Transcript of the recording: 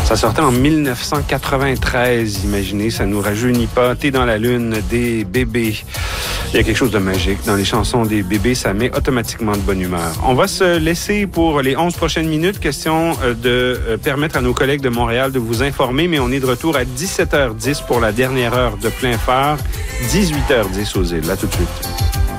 Ça sortait en 1993, imaginez, ça nous rajeunit pas. T'es dans la lune des bébés. Il y a quelque chose de magique. Dans les chansons des bébés, ça met automatiquement de bonne humeur. On va se laisser pour les 11 prochaines minutes. Question de permettre à nos collègues de Montréal de vous informer, mais on est de retour à 17h10 pour la dernière heure de plein phare, 18h10 aux îles. À tout de suite.